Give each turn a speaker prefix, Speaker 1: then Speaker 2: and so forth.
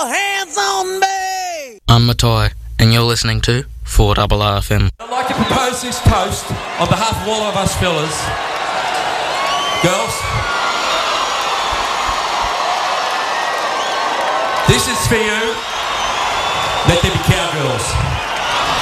Speaker 1: your hands on me!
Speaker 2: I'm Matai, and you're listening to 4RRFM.
Speaker 3: I'd like to propose this toast on behalf of all of us fellas. Girls, this is for you. Let there